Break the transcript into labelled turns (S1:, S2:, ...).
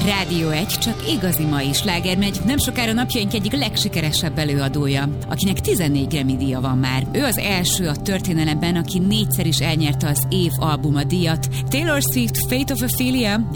S1: Rádió 1, csak igazi mai sláger megy, nem sokára napjaink egyik legsikeresebb előadója, akinek 14 Grammy-díja van már. Ő az első a történelemben, aki 4-szer is elnyerte az év albuma díjat. Taylor Swift, Fate of Ophelia